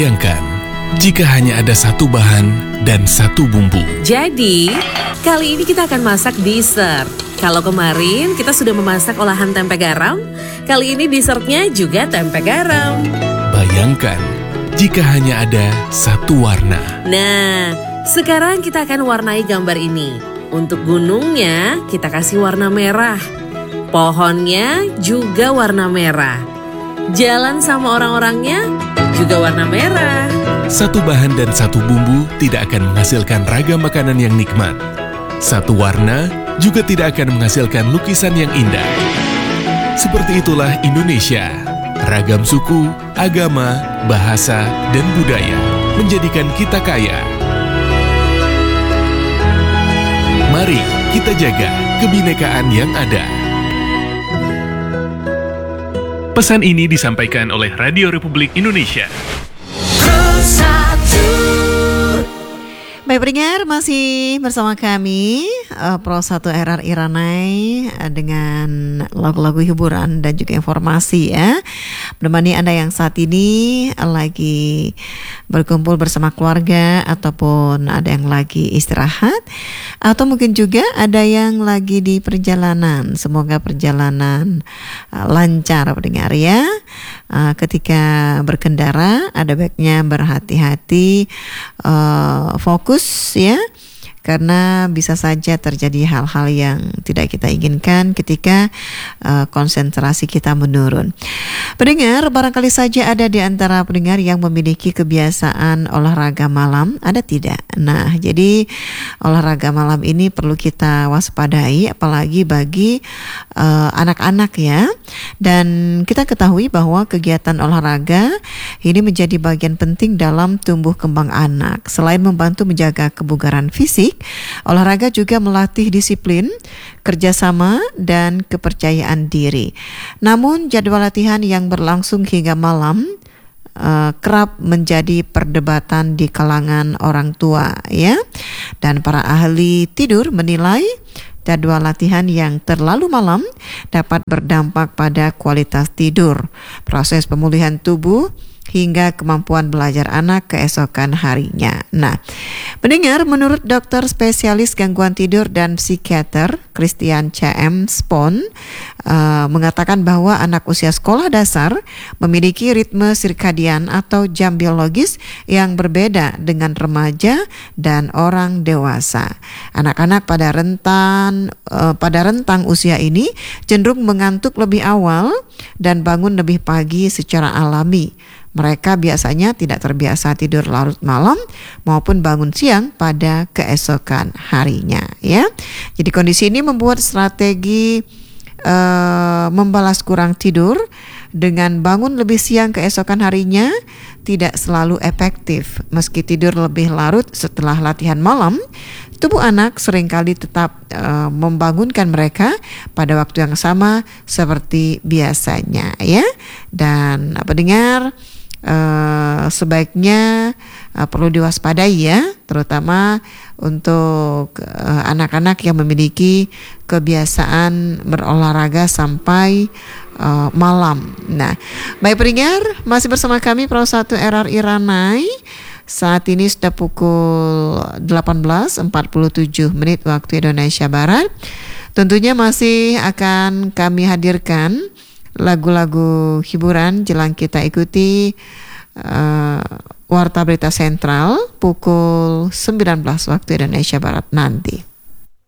Bayangkan, jika hanya ada satu bahan dan satu bumbu. Jadi, kali ini kita akan masak dessert. Kalau kemarin kita sudah memasak olahan tempe garam, kali ini dessertnya juga tempe garam. Bayangkan, jika hanya ada satu warna. Nah, sekarang kita akan warnai gambar ini. Untuk gunungnya, kita kasih warna merah. Pohonnya juga warna merah. Jalan sama orang-orangnya juga warna merah. Satu bahan dan satu bumbu tidak akan menghasilkan ragam makanan yang nikmat. Satu warna juga tidak akan menghasilkan lukisan yang indah. Seperti itulah Indonesia. Ragam suku, agama, bahasa, dan budaya menjadikan kita kaya. Mari kita jaga kebinekaan yang ada. Pesan ini disampaikan oleh Radio Republik Indonesia. Baik pendengar, masih bersama kami Pro 1 RRI Ranai dengan lagu-lagu hiburan dan juga informasi ya. Menemani Anda yang saat ini lagi berkumpul bersama keluarga ataupun ada yang lagi istirahat atau mungkin juga ada yang lagi di perjalanan. Semoga perjalanan lancar pendengar ya. Ketika berkendara ada baiknya berhati-hati, fokus ya, karena bisa saja terjadi hal-hal yang tidak kita inginkan ketika konsentrasi kita menurun. Pendengar, barangkali saja ada di antara pendengar yang memiliki kebiasaan olahraga malam, ada tidak? Nah, jadi olahraga malam ini perlu kita waspadai, apalagi bagi anak-anak ya. Dan kita ketahui bahwa kegiatan olahraga ini menjadi bagian penting dalam tumbuh kembang anak. Selain membantu menjaga kebugaran fisik, olahraga juga melatih disiplin, kerjasama, dan kepercayaan diri. Namun jadwal latihan yang berlangsung hingga malam kerap menjadi perdebatan di kalangan orang tua ya. Dan para ahli tidur menilai jadwal latihan yang terlalu malam dapat berdampak pada kualitas tidur, proses pemulihan tubuh, hingga kemampuan belajar anak keesokan harinya. Nah, pendengar, menurut dokter spesialis gangguan tidur dan psikiater Christian C.M. Spon mengatakan bahwa anak usia sekolah dasar memiliki ritme sirkadian atau jam biologis yang berbeda dengan remaja dan orang dewasa. Anak-anak pada rentang usia ini cenderung mengantuk lebih awal dan bangun lebih pagi secara alami. Mereka biasanya tidak terbiasa tidur larut malam maupun bangun siang pada keesokan harinya ya. Jadi kondisi ini membuat strategi membalas kurang tidur dengan bangun lebih siang keesokan harinya tidak selalu efektif. Meski tidur lebih larut setelah latihan malam, tubuh anak seringkali tetap membangunkan mereka pada waktu yang sama seperti biasanya ya. Dan pendengar, sebaiknya perlu diwaspadai ya, terutama untuk anak-anak yang memiliki kebiasaan berolahraga sampai malam. Nah, baik pendengar, masih bersama kami Pro 1 RRI Ranai. Saat ini sudah pukul 18.47 waktu Indonesia Barat. Tentunya masih akan kami hadirkan lagu-lagu hiburan jelang kita ikuti Warta Berita Sentral pukul 19 waktu Indonesia Barat nanti.